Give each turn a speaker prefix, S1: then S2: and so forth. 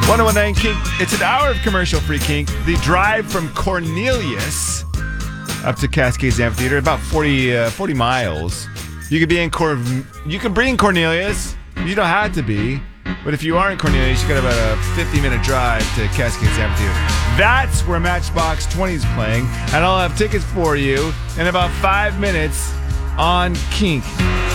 S1: 1019 Kink. It's an hour of commercial-free Kink. The drive from Cornelius up to Cascades Amphitheater, about 40 miles. You could be in you could be in Cornelius. You don't have to be. But if you are in Cornelius, you got about a 50-minute drive to Cascades Amphitheater. That's where Matchbox 20 is playing. And I'll have tickets for you in about 5 minutes on Kink.